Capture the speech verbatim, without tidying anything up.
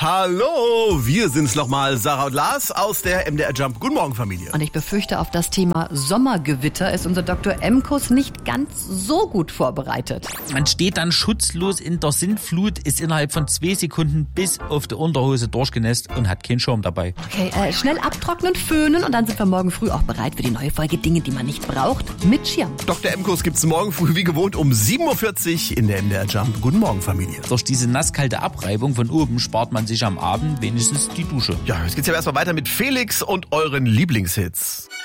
Hallo, wir sind's nochmal, Sarah und Lars aus der M D R Jump. Guten Morgen, Familie. Und ich befürchte, auf das Thema Sommergewitter ist unser Doktor Emkus nicht ganz so gut vorbereitet. Man steht dann schutzlos in der Sintflut, ist innerhalb von zwei Sekunden bis auf die Unterhose durchgenässt und hat keinen Schirm dabei. Okay, äh, schnell abtrocknen, föhnen und dann sind wir morgen früh auch bereit für die neue Folge Dinge, die man nicht braucht, mit Schirm. Doktor Emkus gibt's morgen früh wie gewohnt um sieben Uhr vierzig in der M D R Jump. Guten Morgen, Familie. Durch diese nasskalte Abreibung von oben spart man sich am Abend wenigstens die Dusche. Ja, jetzt geht's ja erstmal weiter mit Felix und euren Lieblingshits.